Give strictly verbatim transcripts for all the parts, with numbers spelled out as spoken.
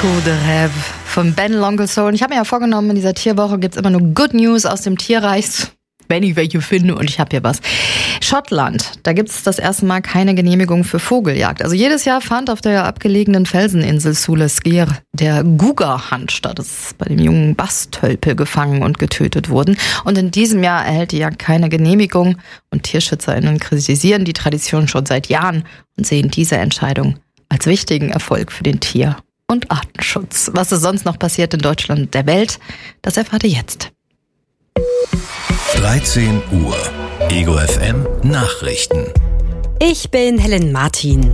Coup de Rêve von Ben Longelsoul. Und ich habe mir ja vorgenommen, in dieser Tierwoche gibt es immer nur Good News aus dem Tierreich, wenn ich welche finde, und ich habe hier was. Schottland, da gibt es das erste Mal keine Genehmigung für Vogeljagd. Also jedes Jahr fand auf der abgelegenen Felseninsel Sulesgir der Gugarhunt statt. Das ist bei dem jungen Bastölpel gefangen und getötet wurden. Und in diesem Jahr erhält die Jagd keine Genehmigung. Und TierschützerInnen kritisieren die Tradition schon seit Jahren und sehen diese Entscheidung als wichtigen Erfolg für den Tier- und Artenschutz. Was ist sonst noch passiert in Deutschland und der Welt, das erfahrt ihr jetzt. dreizehn Uhr. Ego F M Nachrichten. Ich bin Helen Martin.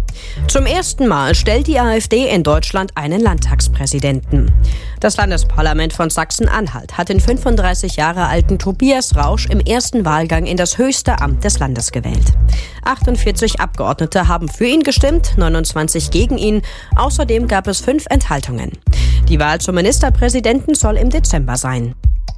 Zum ersten Mal stellt die AfD in Deutschland einen Landtagspräsidenten. Das Landesparlament von Sachsen-Anhalt hat den fünfunddreißig Jahre alten Tobias Rausch im ersten Wahlgang in das höchste Amt des Landes gewählt. achtundvierzig Abgeordnete haben für ihn gestimmt, neunundzwanzig gegen ihn. Außerdem gab es fünf Enthaltungen. Die Wahl zum Ministerpräsidenten soll im Dezember sein.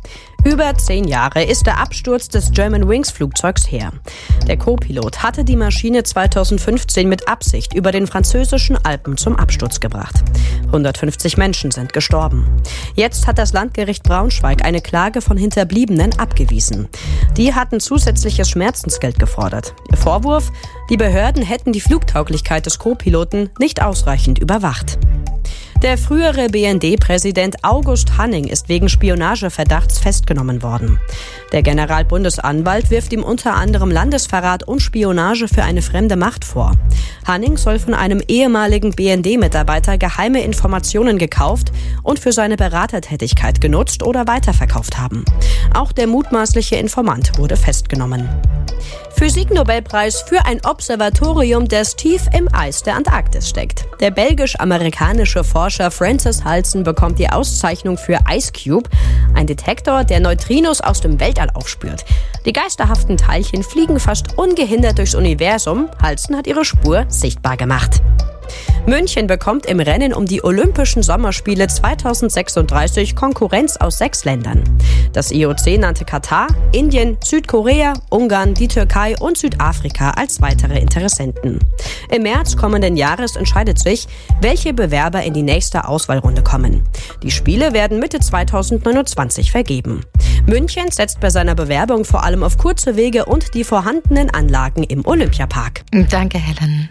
Über zehn Jahre ist der Absturz des Germanwings-Flugzeugs her. Der Co-Pilot hatte die Maschine zweitausendfünfzehn mit Absicht über den französischen Alpen zum Absturz gebracht. hundertfünfzig Menschen sind gestorben. Jetzt hat das Landgericht Braunschweig eine Klage von Hinterbliebenen abgewiesen. Die hatten zusätzliches Schmerzensgeld gefordert. Ihr Vorwurf: Die Behörden hätten die Flugtauglichkeit des Co-Piloten nicht ausreichend überwacht. Der frühere B N D-Präsident August Hanning ist wegen Spionageverdachts festgenommen worden. Der Generalbundesanwalt wirft ihm unter anderem Landesverrat und Spionage für eine fremde Macht vor. Hanning soll von einem ehemaligen B N D-Mitarbeiter geheime Informationen gekauft und für seine Beratertätigkeit genutzt oder weiterverkauft haben. Auch der mutmaßliche Informant wurde festgenommen. Physiknobelpreis für ein Observatorium, das tief im Eis der Antarktis steckt. Der belgisch-amerikanische Forscher Francis Halsen bekommt die Auszeichnung für IceCube, ein Detektor, der Neutrinos aus dem Weltall aufspürt. Die geisterhaften Teilchen fliegen fast ungehindert durchs Universum. Halsen hat ihre Spur sichtbar gemacht. München bekommt im Rennen um die Olympischen Sommerspiele zweitausendsechsunddreißig Konkurrenz aus sechs Ländern. Das I O C nannte Katar, Indien, Südkorea, Ungarn, die Türkei und Südafrika als weitere Interessenten. Im März kommenden Jahres entscheidet sich, welche Bewerber in die nächste Auswahlrunde kommen. Die Spiele werden Mitte zweitausendneunundzwanzig vergeben. München setzt bei seiner Bewerbung vor allem auf kurze Wege und die vorhandenen Anlagen im Olympiapark. Danke, Helen.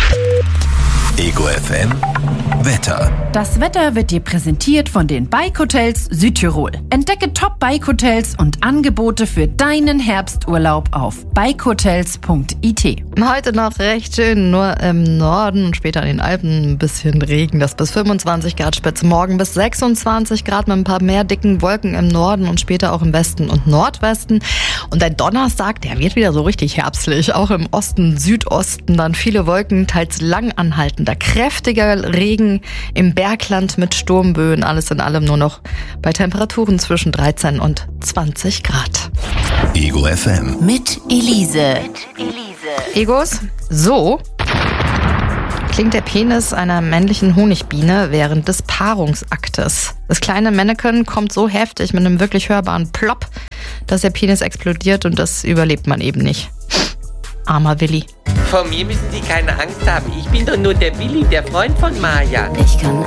Ego F M Wetter. Das Wetter wird dir präsentiert von den Bike Hotels Südtirol. Entdecke Top-Bike Hotels und Angebote für deinen Herbsturlaub auf bike hotels punkt i t. Heute noch recht schön, nur im Norden und später in den Alpen ein bisschen Regen. Das bis fünfundzwanzig Grad Spitze, morgen bis sechsundzwanzig Grad mit ein paar mehr dicken Wolken im Norden und später auch im Westen und Nordwesten. Und der Donnerstag, der wird wieder so richtig herbstlich. Auch im Osten, Südosten dann viele Wolken, teils lang anhaltender, kräftiger Regen im Bergland mit Sturmböen. Alles in allem nur noch bei Temperaturen zwischen dreizehn und zwanzig Grad. Ego F M. Mit Elise. Egos, so klingt der Penis einer männlichen Honigbiene während des Paarungsaktes. Das kleine Mannequin kommt so heftig mit einem wirklich hörbaren Plopp, dass der Penis explodiert, und das überlebt man eben nicht. Armer Willi. Vor mir müssen Sie keine Angst haben. Ich bin doch nur der Willi, der Freund von Maja. Ich kann